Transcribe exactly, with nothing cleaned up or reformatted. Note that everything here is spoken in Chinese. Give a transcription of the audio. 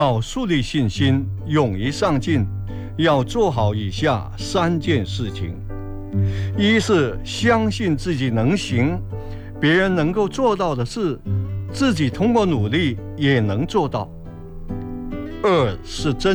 要树立信心，勇于上进，要做好以下三件事情：一是相信自己能行，别人能够做到的事，自己通过努力也能做到；二是真